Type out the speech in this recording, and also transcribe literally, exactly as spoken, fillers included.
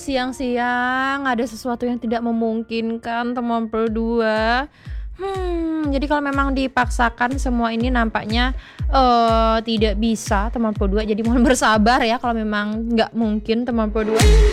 siang-siang ada sesuatu yang tidak memungkinkan teman berdua. Hmm, jadi kalau memang dipaksakan semua ini nampaknya, eee, tidak bisa teman berdua, jadi mohon bersabar ya kalau memang nggak mungkin teman berdua.